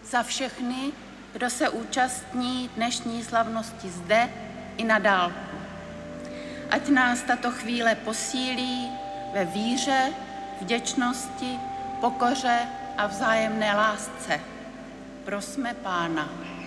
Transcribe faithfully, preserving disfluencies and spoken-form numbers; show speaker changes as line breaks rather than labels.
za všechny, kdo se účastní dnešní slavnosti zde i na dálku. Ať nás tato chvíle posílí ve víře, vděčnosti, pokoře a vzájemné lásce. Prosme Pána.